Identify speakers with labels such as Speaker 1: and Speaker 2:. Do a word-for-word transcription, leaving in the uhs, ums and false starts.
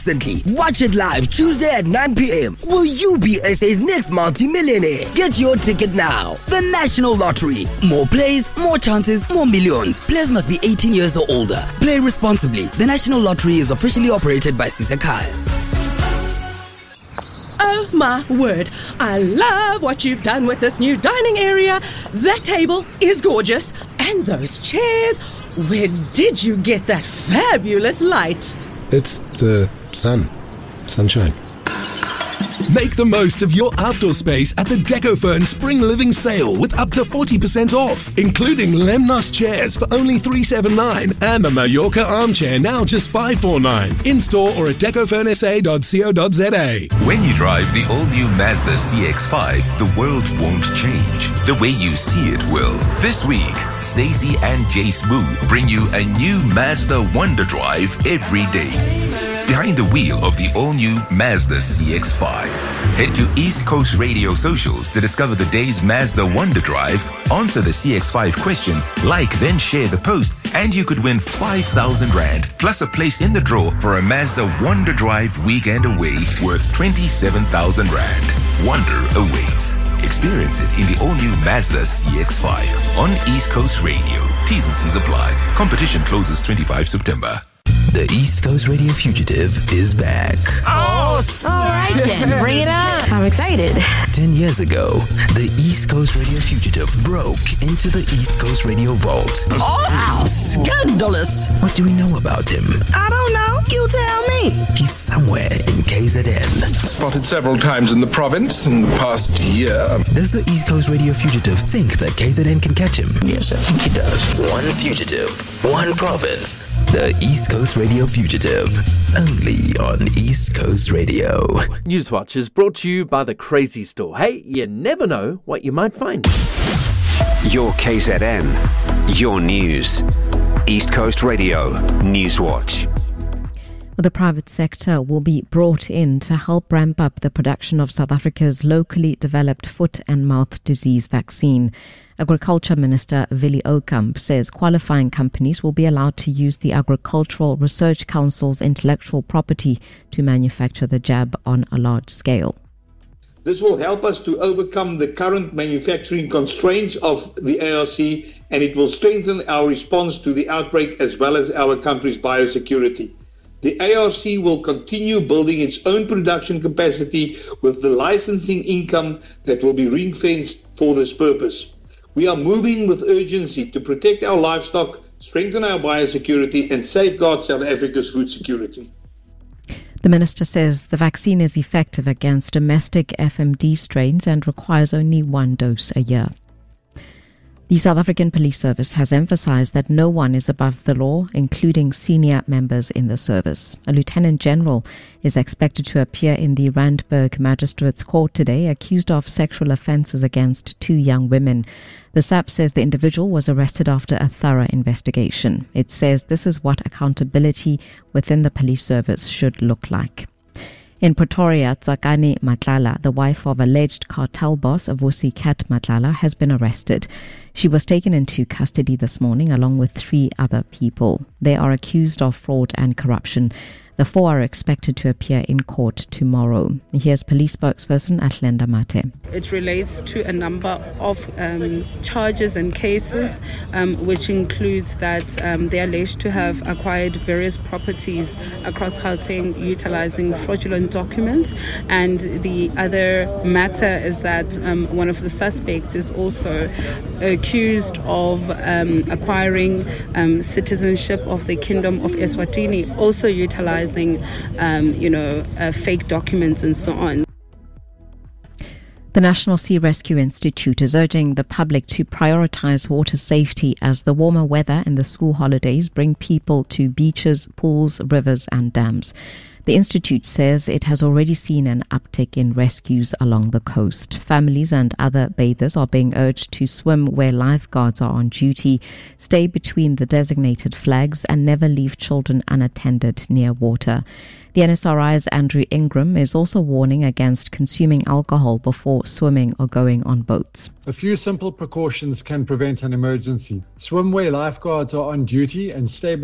Speaker 1: Instantly. Watch it live Tuesday at nine p.m. Will you be S A's next multi-millionaire? Get your ticket now. The National Lottery. More plays, more chances, more millions. Players must be eighteen years or older. Play responsibly. The National Lottery is officially operated by Sisakai.
Speaker 2: Oh my word, I love what you've done with this new dining area. That table is gorgeous. And those chairs, where did you get that fabulous light?
Speaker 3: It's the sun. Sunshine.
Speaker 4: Make the most of your outdoor space at the DecoFern Spring Living Sale with up to forty percent off, including Lemnos chairs for only three hundred seventy-nine dollars and the Mallorca armchair now just five hundred forty-nine dollars. In-store or at decofern s a dot co dot z a.
Speaker 5: When you drive the all-new Mazda C X five, the world won't change. The way you see it will. This week, Stacey and Jace Moo bring you a new Mazda Wonder Drive every day. Behind the wheel of the all-new Mazda C X five. Head to East Coast Radio Socials to discover the day's Mazda Wonder Drive, answer the C X five question, like then share the post, and you could win five thousand rand plus a place in the draw for a Mazda Wonder Drive weekend away worth twenty-seven thousand rand. Wonder awaits. Experience it in the all-new Mazda C X five on East Coast Radio. T's and C's apply. Competition closes twenty-fifth September.
Speaker 1: The East Coast Radio Fugitive is back.
Speaker 6: Oh, all right then, bring it on. I'm excited.
Speaker 1: Ten years ago, the East Coast Radio Fugitive broke into the East Coast Radio Vault.
Speaker 6: Oh, scandalous.
Speaker 1: What do we know about him?
Speaker 6: I don't know. You tell me.
Speaker 1: He's somewhere in K Z N.
Speaker 3: Spotted several times in the province in the past year.
Speaker 1: Does the East Coast Radio Fugitive think that K Z N can catch him?
Speaker 6: Yes, I think he does.
Speaker 1: One fugitive, one province. The East Coast Radio Fugitive. Only on East Coast Radio.
Speaker 7: Newswatch is brought to you by the Crazy Store. Hey, you never know what you might find.
Speaker 8: Your K Z N. Your news. East Coast Radio. Newswatch.
Speaker 9: The private sector will be brought in to help ramp up the production of South Africa's locally developed foot and mouth disease vaccine. Agriculture Minister Willie Okamp says qualifying companies will be allowed to use the Agricultural Research Council's intellectual property to manufacture the jab on a large scale.
Speaker 10: This will help us to overcome the current manufacturing constraints of the A R C, and it will strengthen our response to the outbreak as well as our country's biosecurity. The A R C will continue building its own production capacity with the licensing income that will be ring-fenced for this purpose. We are moving with urgency to protect our livestock, strengthen our biosecurity, and safeguard South Africa's food security.
Speaker 9: The minister says the vaccine is effective against domestic F M D strains and requires only one dose a year. The South African Police Service has emphasized that no one is above the law, including senior members in the service. A Lieutenant General is expected to appear in the Randburg Magistrates Court today, accused of sexual offences against two young women. The S A P says the individual was arrested after a thorough investigation. It says this is what accountability within the police service should look like. In Pretoria, Tsakani Matlala, the wife of alleged cartel boss Vusi Cat Matlala, has been arrested. She was taken into custody this morning along with three other people. They are accused of fraud and corruption. The four are expected to appear in court tomorrow. Here's police spokesperson Atlenda Mate.
Speaker 11: It relates to a number of um, charges and cases, um, which includes that um, they are alleged to have acquired various properties across Gauteng utilizing fraudulent documents. And the other matter is that um, one of the suspects is also accused of um, acquiring um, citizenship of the Kingdom of Eswatini, also utilizing Um, you know, uh, fake documents and so on.
Speaker 9: The National Sea Rescue Institute is urging the public to prioritize water safety as the warmer weather and the school holidays bring people to beaches, pools, rivers and dams. The Institute says it has already seen an uptick in rescues along the coast. Families and other bathers are being urged to swim where lifeguards are on duty, stay between the designated flags and never leave children unattended near water. The N S R I's Andrew Ingram is also warning against consuming alcohol before swimming or going on boats.
Speaker 12: A few simple precautions can prevent an emergency. Swim where lifeguards are on duty and stay